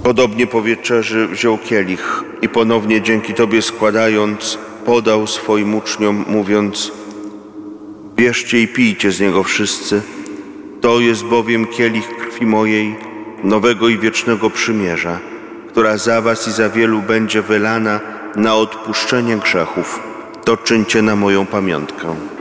Podobnie po wieczerzy wziął kielich i ponownie dzięki Tobie składając, podał swoim uczniom, mówiąc: bierzcie i pijcie z niego wszyscy, to jest bowiem kielich krwi mojej, nowego i wiecznego przymierza, która za was i za wielu będzie wylana na odpuszczenie grzechów. To czyńcie na moją pamiątkę.